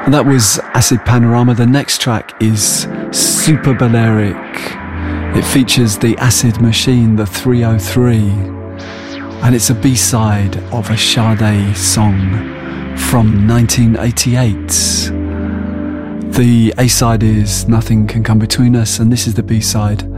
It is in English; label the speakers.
Speaker 1: And that was Acid Panorama. The next track is Super Balearic. It features the Acid Machine, the 303. And it's a B-side of a Sade song from 1988. The A-side is Nothing Can Come Between Us, and this is the B-side.